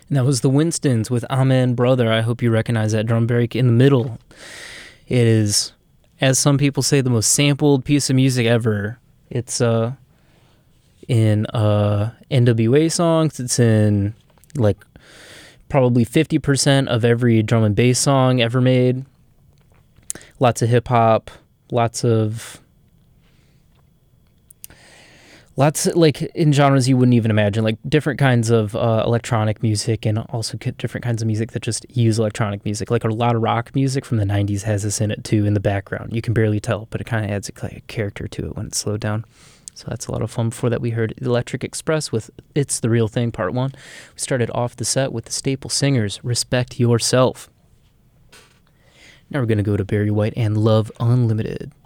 And that was the Winstons with Amen Brother. I hope you recognize that drum break in the middle. It is, as some people say, the most sampled piece of music ever. It's in NWA songs. It's in like probably 50% of every drum and bass song ever made. Lots of hip hop, lots like in genres you wouldn't even imagine, like different kinds of electronic music, and also different kinds of music that just use electronic music. Like a lot of rock music from the 90s has this in it too in the background. You can barely tell, but it kind of adds a character to it when it's slowed down. So that's a lot of fun. Before that, we heard Electric Express with It's the Real Thing, Part 1. We started off the set with the Staple Singers, Respect Yourself. Now we're going to go to Barry White and Love Unlimited.